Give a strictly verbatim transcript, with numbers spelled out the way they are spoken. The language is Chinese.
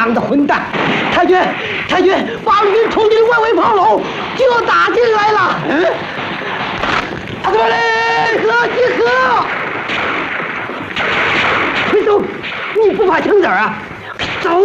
党的混蛋！太君，太君，八路军冲进外围炮楼，就要打进来了。嗯，阿哥嘞，集合，集合！回头，你不怕枪子啊？